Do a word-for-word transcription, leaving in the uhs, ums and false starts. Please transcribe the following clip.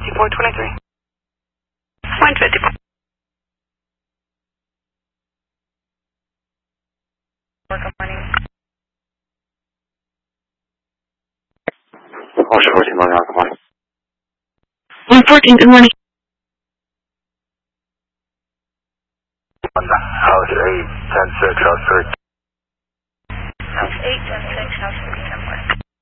fifty-four twenty-three. one fifty-four. Good morning. Ocean fourteen, Long Island, good morning. one fourteen, good morning. House eight ten six, house